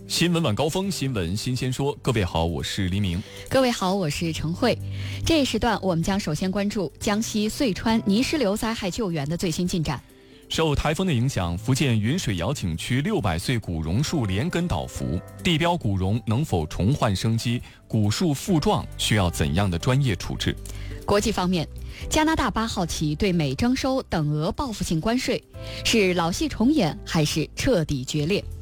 新闻晚高峰，新闻新鲜说。各位好，我是黎明。 各位好，我是程慧。这一时段我们将首先关注江西遂川泥石流灾害救援的最新进展。 受台风的影响，福建云水瑶景区600岁古榕树连根倒伏，地标古榕能否重焕生机？古树复壮需要怎样的专业处置？ 国际方面，加拿大8号起对美征收等额报复性关税，是老戏重演还是彻底决裂？